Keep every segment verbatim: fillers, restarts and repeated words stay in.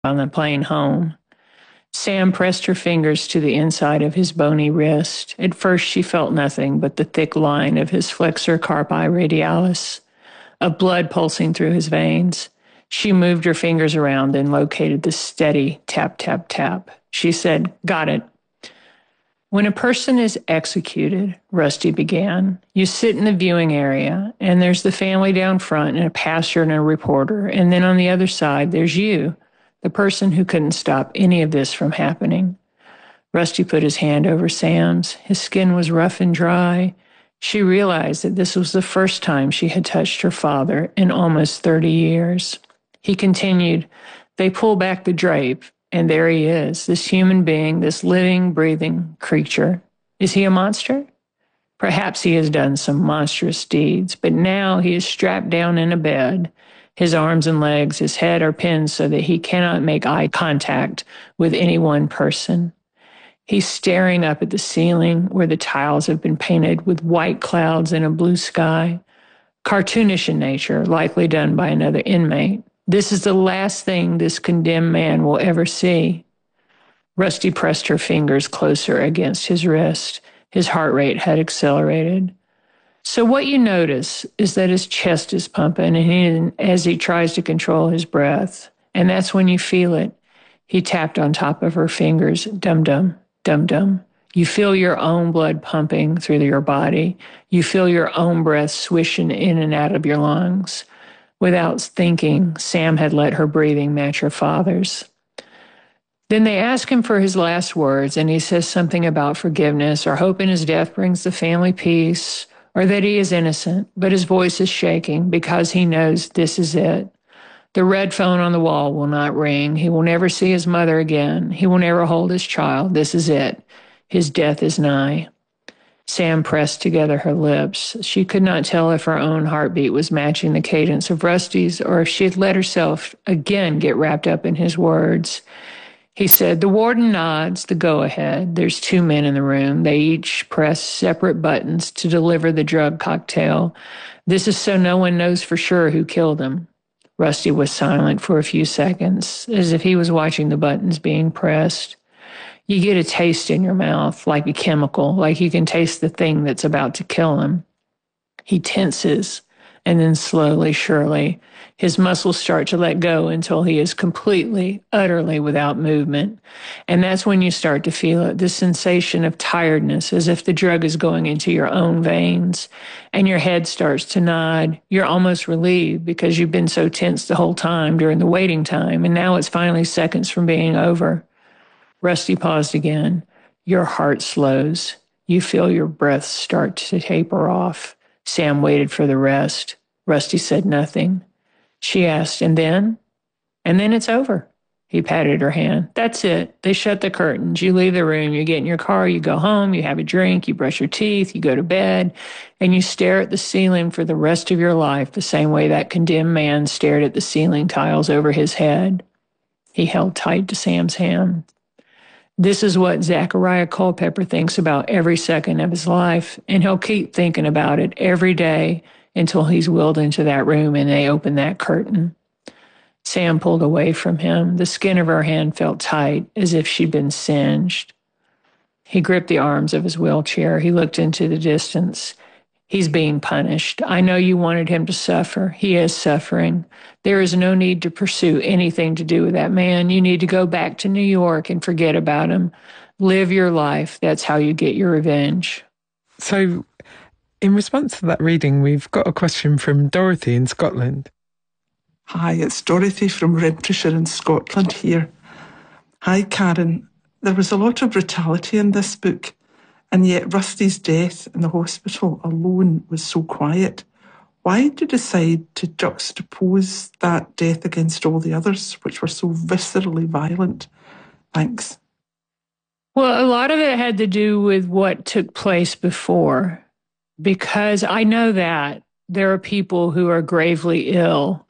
on the plane home. Sam pressed her fingers to the inside of his bony wrist. At first she felt nothing but the thick line of his flexor carpi radialis, of blood pulsing through his veins. She moved her fingers around and located the steady tap, tap, tap. She said, "Got it." "When a person is executed," Rusty began, "you sit in the viewing area, and there's the family down front and a pastor and a reporter, and then on the other side there's you, the person who couldn't stop any of this from happening." Rusty put his hand over Sam's. His skin was rough and dry. She realized that this was the first time she had touched her father in almost thirty years. He continued, "They pull back the drape, and there he is, this human being, this living, breathing creature. Is he a monster? Perhaps he has done some monstrous deeds, but now he is strapped down in a bed. His arms and legs, his head are pinned so that he cannot make eye contact with any one person. He's staring up at the ceiling where the tiles have been painted with white clouds and a blue sky. Cartoonish in nature, likely done by another inmate. This is the last thing this condemned man will ever see." Rusty pressed her fingers closer against his wrist. His heart rate had accelerated. "So what you notice is that his chest is pumping and he, as he tries to control his breath. And that's when you feel it." He tapped on top of her fingers. "Dum-dum, dum-dum. You feel your own blood pumping through your body. You feel your own breath swishing in and out of your lungs." Without thinking, Sam had let her breathing match her father's. Then they ask him for his last words, and he says something about forgiveness or hoping his death brings the family peace or that he is innocent, but his voice is shaking because he knows this is it. The red phone on the wall will not ring. He will never see his mother again. He will never hold his child. This is it. His death is nigh. Sam pressed together her lips. She could not tell if her own heartbeat was matching the cadence of Rusty's or if she had let herself again get wrapped up in his words. He said, "The warden nods the go-ahead. There's two men in the room. They each press separate buttons to deliver the drug cocktail. This is so no one knows for sure who killed him." Rusty was silent for a few seconds, as if he was watching the buttons being pressed. You get a taste in your mouth, like a chemical, like you can taste the thing that's about to kill him. He tenses, and then slowly, surely, his muscles start to let go until he is completely, utterly without movement. And that's when you start to feel it, this sensation of tiredness, as if the drug is going into your own veins, and your head starts to nod. You're almost relieved because you've been so tense the whole time during the waiting time, and now it's finally seconds from being over. Rusty paused again. Your heart slows. You feel your breath start to taper off. Sam waited for the rest. Rusty said nothing. She asked, "And then?" "And then it's over." He patted her hand. "That's it. They shut the curtains. You leave the room. You get in your car. You go home. You have a drink. You brush your teeth. You go to bed. And you stare at the ceiling for the rest of your life the same way that condemned man stared at the ceiling tiles over his head." He held tight to Sam's hand. This is what Zachariah Culpepper thinks about every second of his life, and he'll keep thinking about it every day until he's wheeled into that room and they open that curtain. Sam pulled away from him. The skin of her hand felt tight, as if she'd been singed. He gripped the arms of his wheelchair. He looked into the distance. He's being punished. I know you wanted him to suffer. He is suffering. There is no need to pursue anything to do with that man. You need to go back to New York and forget about him. Live your life. That's how you get your revenge. So, in response to that reading, we've got a question from Dorothy in Scotland. Hi, it's Dorothy from Renfrewshire in Scotland here. Hi, Karen. There was a lot of brutality in this book, and yet Rusty's death in the hospital alone was so quiet. Why did you decide to juxtapose that death against all the others, which were so viscerally violent? Thanks. Well, a lot of it had to do with what took place before, because I know that there are people who are gravely ill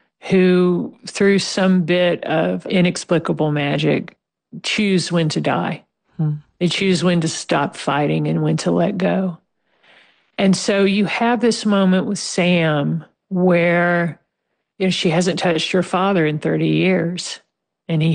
who, through some bit of inexplicable magic, choose when to die. Hmm. They choose when to stop fighting and when to let go. And so you have this moment with Sam where, you know, she hasn't touched her father in thirty years. and he